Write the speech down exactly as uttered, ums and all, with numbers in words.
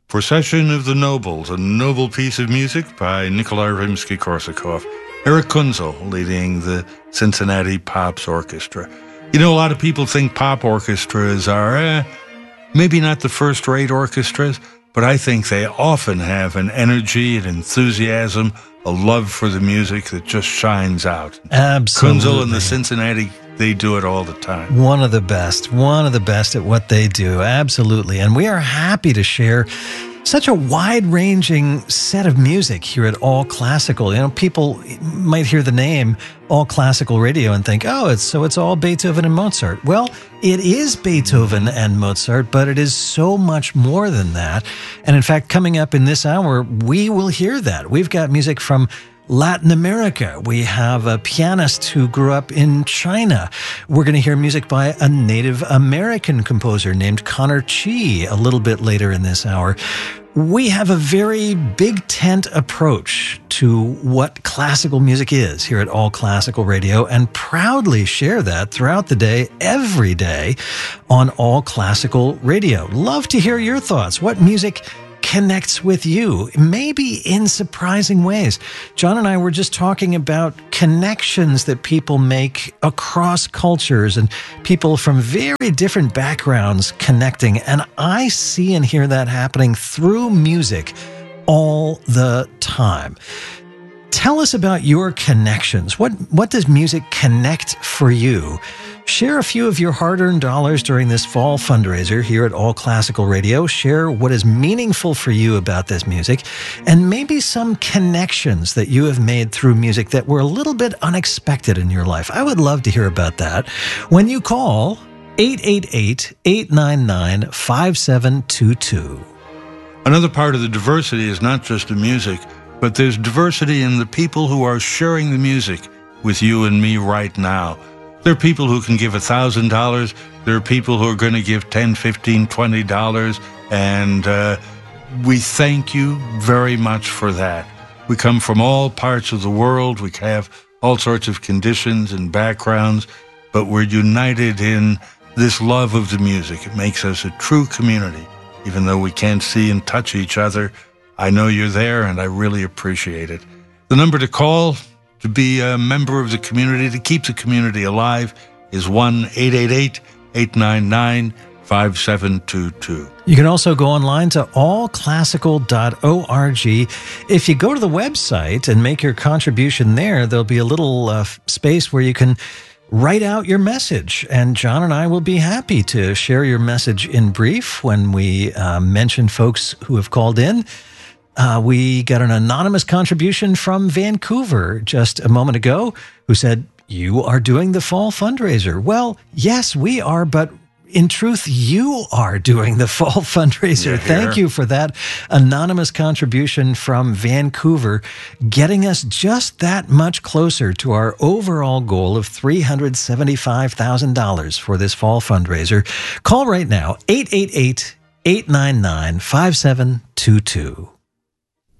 Procession of the Nobles, a noble piece of music by Nikolai Rimsky-Korsakov. Eric Kunzel leading the Cincinnati Pops Orchestra. You know, a lot of people think pop orchestras are eh, maybe not the first-rate orchestras, but I think they often have an energy, an enthusiasm, a love for the music that just shines out. Absolutely. Kunzel and the Cincinnati, they do it all the time. One of the best, one of the best at what they do. Absolutely. And we are happy to share such a wide-ranging set of music here at All Classical. You know, people might hear the name All Classical Radio and think, oh, it's so it's all Beethoven and Mozart. Well, it is Beethoven and Mozart, but it is so much more than that. And in fact, coming up in this hour, we will hear that. We've got music from Latin America. We have a pianist who grew up in China. We're going to hear music by a Native American composer named Connor Chee a little bit later in this hour. We have a very big tent approach to what classical music is here at All Classical Radio, and proudly share that throughout the day, every day, on All Classical Radio. Love to hear your thoughts. What music connects with you, maybe in surprising ways. John and I were just talking about connections that people make across cultures and people from very different backgrounds connecting. And I see and hear that happening through music all the time. Tell us about your connections. What, what does music connect for you? Share a few of your hard-earned dollars during this fall fundraiser here at All Classical Radio. Share what is meaningful for you about this music, and maybe some connections that you have made through music that were a little bit unexpected in your life. I would love to hear about that when you call eight eight eight, eight nine nine, five seven two two. Another part of the diversity is not just the music, but there's diversity in the people who are sharing the music with you and me right now. There are people who can give one thousand dollars. There are people who are going to give ten dollars, fifteen dollars, twenty dollars. And uh, we thank you very much for that. We come from all parts of the world. We have all sorts of conditions and backgrounds, but we're united in this love of the music. It makes us a true community. Even though we can't see and touch each other, I know you're there, and I really appreciate it. The number to call to be a member of the community, to keep the community alive, is one eight eight eight, eight nine nine, five seven two two. You can also go online to all classical dot org. If you go to the website and make your contribution there, there'll be a little uh, space where you can write out your message, and John and I will be happy to share your message in brief when we uh, mention folks who have called in. Uh, we got an anonymous contribution from Vancouver just a moment ago who said, you are doing the fall fundraiser. Well, yes, we are, but in truth, you are doing the fall fundraiser. Yeah, Thank you for that anonymous contribution from Vancouver, getting us just that much closer to our overall goal of three hundred seventy-five thousand dollars for this fall fundraiser. Call right now, eight eight eight, eight nine nine, five seven two two.